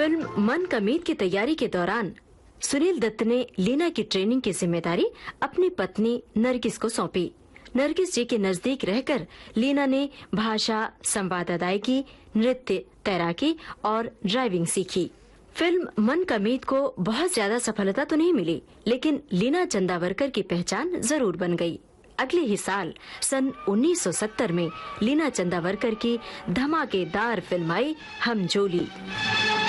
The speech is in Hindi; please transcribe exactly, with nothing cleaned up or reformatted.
फिल्म मन का मीत की तैयारी के दौरान सुनील दत्त ने लीना की ट्रेनिंग की जिम्मेदारी अपनी पत्नी नरगिस को सौंपी। नरगिस जी के नजदीक रहकर लीना ने भाषा, संवाद अदायगी, नृत्य, तैराकी और ड्राइविंग सीखी। फिल्म मन का मीत को बहुत ज्यादा सफलता तो नहीं मिली, लेकिन लीना चंदावरकर की पहचान जरूर बन गई। अगले ही साल सन उन्नीस सौ सत्तर में लीना चंदावरकर की धमाकेदार फिल्म आई हम जोली।